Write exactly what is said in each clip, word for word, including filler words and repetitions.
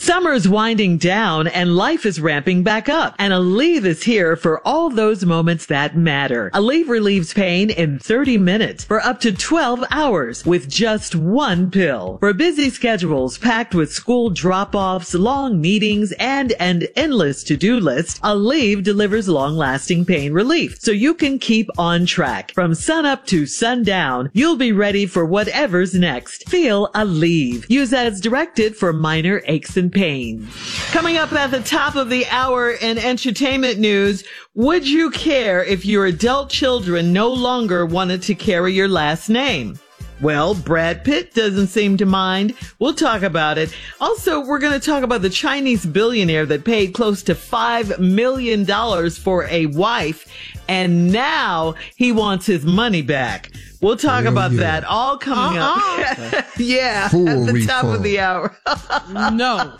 Summer's winding down and life is ramping back up. And Aleve is here for all those moments that matter. Aleve relieves pain in thirty minutes for up to twelve hours with just one pill. For busy schedules packed with school drop-offs, long meetings, and an endless to-do list, Aleve delivers long-lasting pain relief so you can keep on track. From sunup to sundown, you'll be ready for whatever's next. Feel Aleve. Use as directed for minor aches and pain. Coming up at the top of the hour in entertainment news, would you care if your adult children no longer wanted to carry your last name? Well, Brad Pitt doesn't seem to mind. We'll talk about it. Also, we're going to talk about the Chinese billionaire that paid close to five million dollars for a wife, and now he wants his money back. We'll talk Hell about yeah. that all coming uh-uh. up. yeah, Full at the refund. top of the hour. No.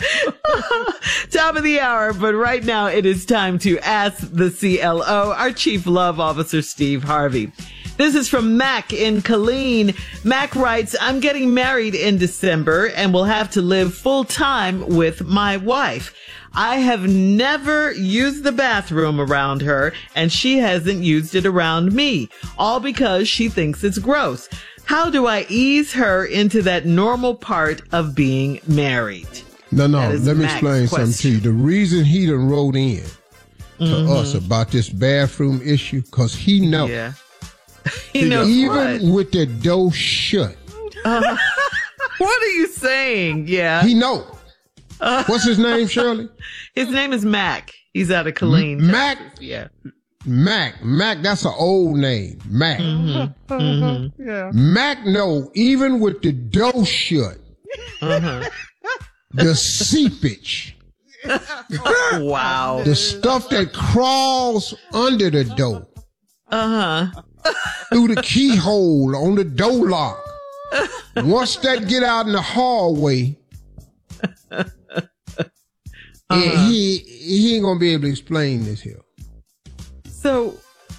Top of the hour, but right now it is time to ask the C L O, our Chief Love Officer, Steve Harvey. This is from Mac in Killeen. Mac writes, I'm getting married in December and will have to live full time with my wife. I have never used the bathroom around her, and she hasn't used it around me, all because she thinks it's gross. How do I ease her into that normal part of being married? No, no, let me Mac's explain question. something to you. The reason he done wrote in to Mm-hmm. us about this bathroom issue, because he knows. Yeah. he knows Even what? with the door shut. Uh, what are you saying? Yeah. He know. Uh, What's his name, Shirley? His name is Mac. He's out of Killeen. M- Mac? Yeah. Mac. Mac, that's an old name. Mac. Mm-hmm. Mm-hmm. Yeah. Mac know, even with the door shut, Uh-huh. the seepage, Wow. the stuff that crawls under the door, Uh-huh. through the keyhole on the door lock. Once that get out in the hallway, Uh-huh. and he he ain't gonna be able to explain this here. So,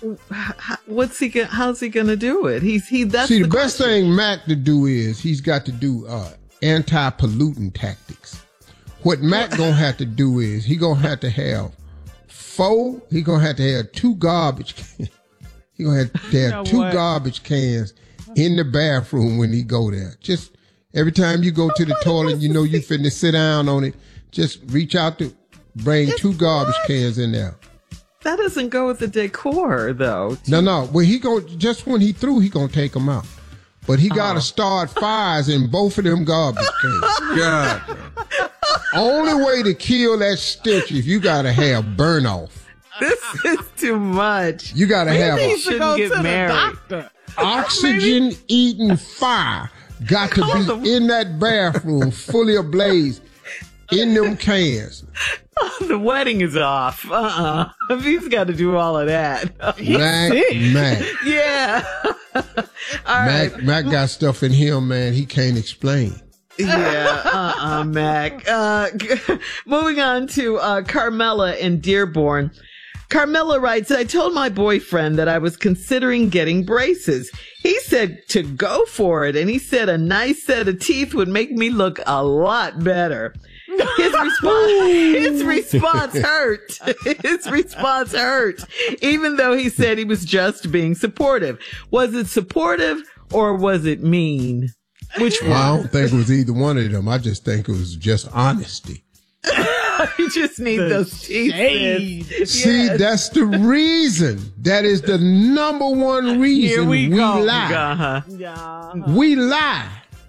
h- what's he? Go- how's he gonna do it? He's he. That's See, the, the best question. thing Mac to do is he's got to do uh, anti-pollutant tactics. What Mac gonna have to do is he gonna have to have four. He gonna have to have two garbage cans. He gonna have to have You know two what? garbage cans in the bathroom when he go there. Just every time you go to the toilet, you know you finna sit down on it. Just reach out to bring It's two garbage what? cans in there. That doesn't go with the decor, though. No, no. Well, he go just when he through, he gonna take them out. But he got to Oh. start fires in both of them garbage cans. God. Only way to kill that stench if you got to have burn off. This is too much. You got to have Maybe a he should Go get to the married. doctor. oxygen eating fire. Got to be in that bathroom fully ablaze in them cans. The wedding is off. Uh-uh. He's got to do all of that. Mac, Mac, Yeah. All right. Mac, Mac got stuff in him, man. He can't explain. Yeah, uh-uh, Mac. Uh, moving on to uh, Carmela in Dearborn. Carmela writes, I told my boyfriend that I was considering getting braces. He said to go for it, and he said a nice set of teeth would make me look a lot better. His response, his response hurt. His response hurt, even though he said he was just being supportive. Was it supportive or was it mean? Which one? Well, I don't think it was either one of them. I just think it was just honesty. You just need those teeth. shade. sis. See, Yes. that's the reason. That is the number one reason Here we we go. lie. Uh-huh. Yeah. We lie.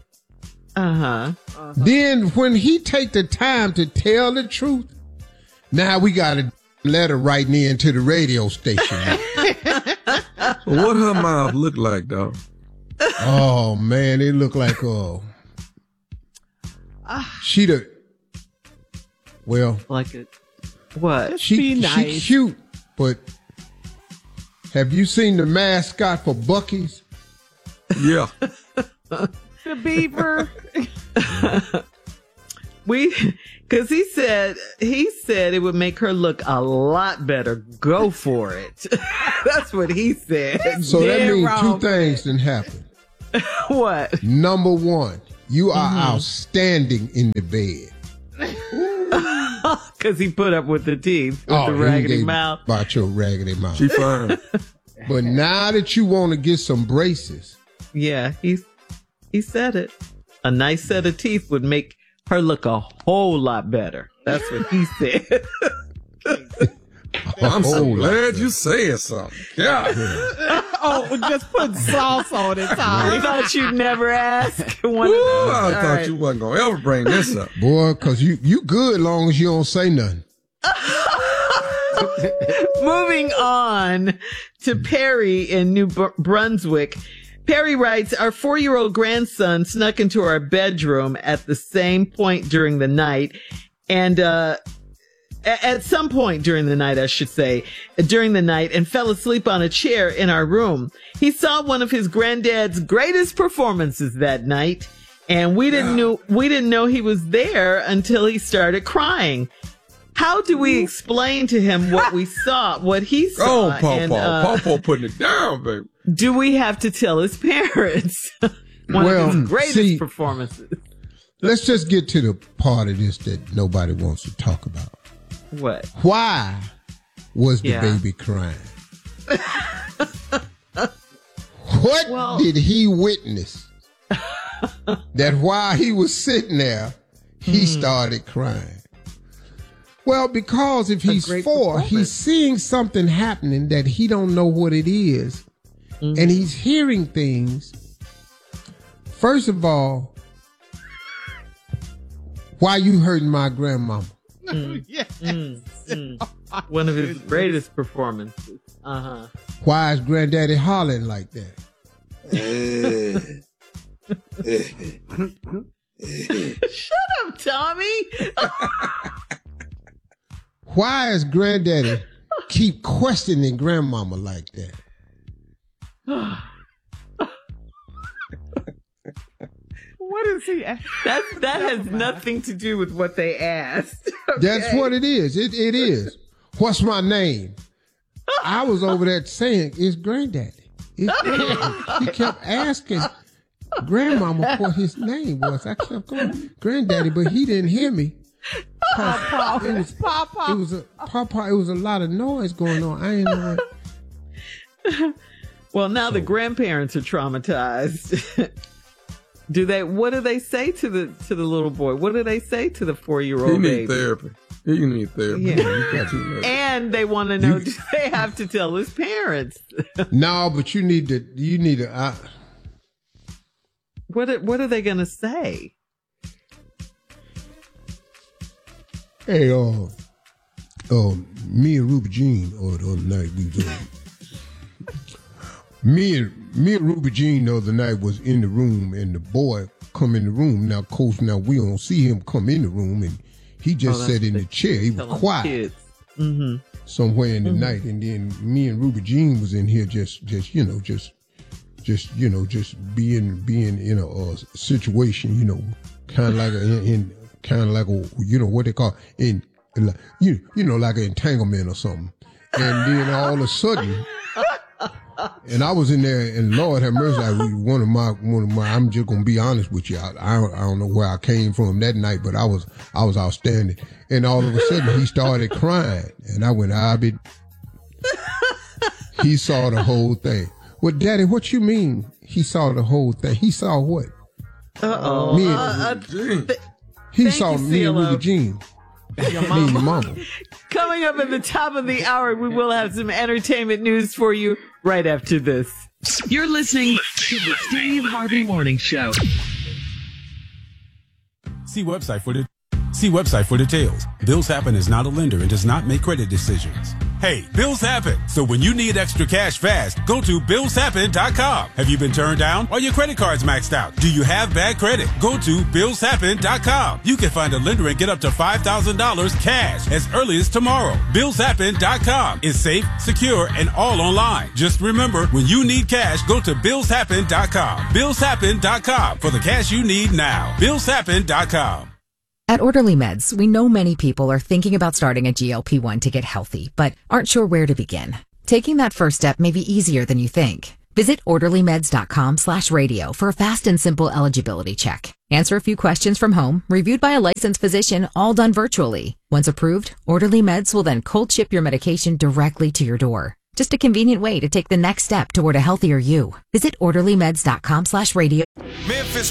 Uh-huh. Then when he take the time to tell the truth, now we got a letter writing in to the radio station. What her mouth look like, though? Oh man, it look like uh she the well Like it. What? she be she nice. cute, but have you seen the mascot for Buc-ee's? Yeah. The beaver. We, cause he said, he said it would make her look a lot better. Go for it. That's what he said. So that Dead means wrong. two things didn't happen. What? Number one, you are Mm-hmm. outstanding in the bed. Because he put up with the teeth, with Oh, the he raggedy gave mouth. About your raggedy mouth. She fine. But now that you want to get some braces, Yeah, he, he said it. A nice set of teeth would make her look a whole lot better. That's what he said. I'm so Oh, glad you said something. Yeah. Oh, just put sauce on it, I Tommy. thought you'd never ask. One of Ooh, those. I All thought right. you wasn't going to ever bring this up. boy, because you, you good long as you don't say nothing. Moving on to Perry in New Br- Brunswick. Perry writes, our four-year-old grandson snuck into our bedroom at the same point during the night. And, uh, a- at some point during the night, I should say, during the night, and fell asleep on a chair in our room. He saw one of his granddad's greatest performances that night, and we didn't know, we didn't know he was there until he started crying. How do we explain to him what we saw, what he Go saw? on, Paw and, Paw. uh, Paw Paw putting it down, baby. do we have to tell his parents? One Well, of his greatest see- performances. Let's just get to the part of this that nobody wants to talk about. What? Why was the Yeah. baby crying? What Well- did he witness that while he was sitting there, he Hmm. started crying? Well, because if he's great four, performance. he's seeing something happening that he don't know what it is, Mm-hmm. and he's hearing things. First of all, why you hurting my grandmama? Yes. One of his greatest performances. Uh huh. Why is granddaddy hollering like that? Shut up, Tommy. Why is granddaddy keep questioning grandmama like that? What is he? at- That that has nothing to do with what they asked. That's Okay? what it is. It it is. What's my name? I was over there saying, it's granddaddy. It's granddaddy. He kept asking grandmama what his name was. I kept going, granddaddy, but he didn't hear me. 'Cause It was, Papa. it was a Papa, it was a lot of noise going on. I ain't know what. Well, now the grandparents are traumatized. do they? What do they say to the to the little boy? What do they say to the four year He old need baby? therapy. He need therapy. Yeah. You got too much. And they want to know: do they have to tell his parents? No, but you need to, you need to, uh, What are, what are they going to say? hey, uh, uh, me and Ruby Jean, or the other night, we was, uh, me and, me and Ruby Jean the other night was in the room, and the boy come in the room. Now, of course, now we don't see him come in the room, and he just Oh, that's sat in the- the chair. He was Telling quiet kids. Mm-hmm. somewhere in the night, and then me and Ruby Jean was in here just, just you know, just, just you know, just being, being in a, uh situation, you know, kind of like a, in, in kind of like a, you know, what they call in, like, you, you know, like an entanglement or something, and then all of a sudden. And I was in there, and Lord have mercy, I, one of my, one of my, I'm just gonna be honest with you. I, I, don't, I don't know where I came from that night, but I was, I was outstanding. And all of a sudden, he started crying, and I went, I be. He saw the whole thing. Well, Daddy, what you mean? He saw the whole thing. He saw what? Uh oh. Me and- Uh, Gee. He Thank saw you, me and CeeLo. Ruby Jean. Me and your mama. coming up at the top of the hour, we will have some entertainment news for you right after this. You're listening to the Steve Harvey Morning Show. See website for the see website for details. Bills Happen is not a lender and does not make credit decisions. Hey, bills happen. So when you need extra cash fast, go to bills happen dot com. Have you been turned down? Are your credit cards maxed out? Do you have bad credit? Go to bills happen dot com. You can find a lender and get up to five thousand dollars cash as early as tomorrow. bills happen dot com is safe, secure, and all online. Just remember, when you need cash, go to bills happen dot com. bills happen dot com for the cash you need now. bills happen dot com. At Orderly Meds, we know many people are thinking about starting a G L P one to get healthy, but aren't sure where to begin. Taking that first step may be easier than you think. Visit orderly meds dot com slash radio for a fast and simple eligibility check. Answer a few questions from home, reviewed by a licensed physician, all done virtually. Once approved, Orderly Meds will then cold ship your medication directly to your door. Just a convenient way to take the next step toward a healthier you. Visit orderly meds dot com slash radio. Memphis